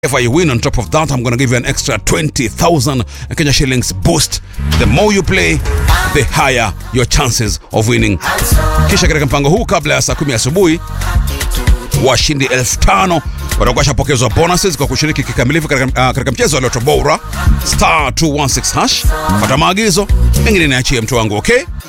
If you win, on top of that, I'm going to give you an extra 20,000 Kenya shillings boost. The more you play, the higher your chances of winning. Kisha katika mpango huu, kabla ya saa 10 asubuhi, washindi 5,000 watakuwa washapokezwa bonuses kwa kushiriki kikamilifu katika mchezo wa Lotto Bora *216#. Pata maagizo, mengine niachie mtu wangu, okay?